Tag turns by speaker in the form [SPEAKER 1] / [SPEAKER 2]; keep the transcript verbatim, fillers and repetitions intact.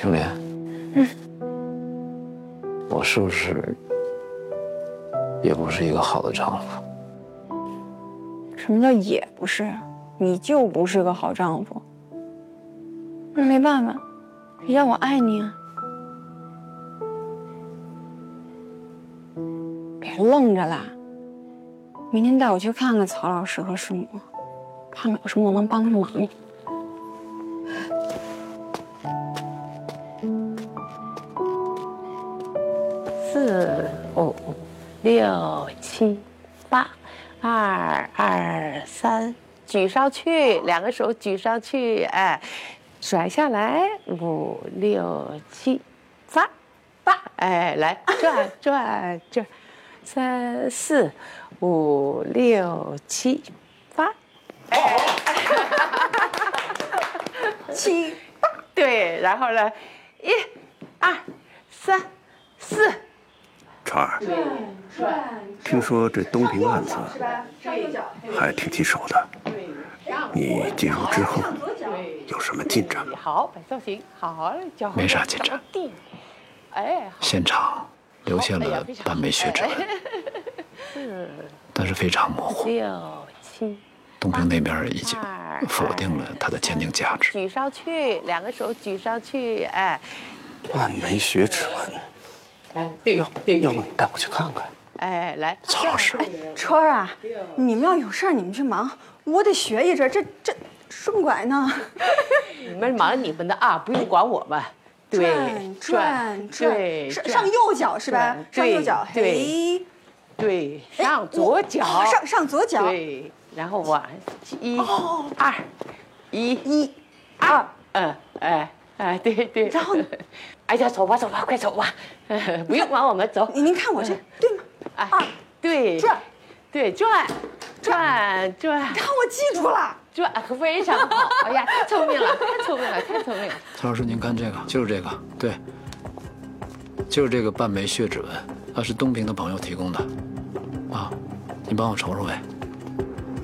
[SPEAKER 1] 青莲，嗯，我是不是也不是一个好的丈夫？
[SPEAKER 2] 什么叫也不是？你就不是个好丈夫。那没办法，谁叫我爱你啊？别愣着啦，明天带我去看看曹老师和师母，看看有什么我能帮他忙的。
[SPEAKER 3] 四五六七八，二二三，举上去，两个手举上去，哎，甩下来，五六七八八，哎，来转转转，三四五六七八，哎，七八，对，然后呢，一、二、三、四。
[SPEAKER 4] 川儿，听说这东平案子还挺棘手的，你介入之后有什么进展吗？
[SPEAKER 3] 好，摆造型，好，
[SPEAKER 1] 没啥进展。
[SPEAKER 3] 哎，
[SPEAKER 1] 现场留下了半枚血指纹，但是非常模糊。
[SPEAKER 3] 六七，
[SPEAKER 1] 东平那边已经否定了它的鉴定价值。
[SPEAKER 3] 举上去，两个手举上去，哎，
[SPEAKER 4] 半枚血指纹。哎呦，要不你带我去看看？
[SPEAKER 3] 哎，来，
[SPEAKER 1] 曹老师，
[SPEAKER 2] 春儿啊，你们要有事儿你们去忙，我得学一阵，这这顺拐呢。
[SPEAKER 3] 你们忙你们的啊，不用管我们。对，
[SPEAKER 2] 转转
[SPEAKER 3] 对，
[SPEAKER 2] 上上右脚是吧？上右脚，
[SPEAKER 3] 对，对，上左脚，
[SPEAKER 2] 上上左脚，
[SPEAKER 3] 对，然后往一、二、一、
[SPEAKER 2] 一、
[SPEAKER 3] 二，嗯，哎哎，对对。
[SPEAKER 2] 然后，
[SPEAKER 3] 哎呀，走吧走吧，快走吧，不用管我们，走。
[SPEAKER 2] 您看我这对吗？
[SPEAKER 3] 哎，对，转，对转，转转。
[SPEAKER 2] 你看我记住了。
[SPEAKER 3] 转非常好，哎呀，太聪明了，太聪明了，太聪明了。
[SPEAKER 1] 曹老师，您看这个，就是这个，对，就是这个半枚血指纹，它是东平的朋友提供的，啊，你帮我瞅瞅呗。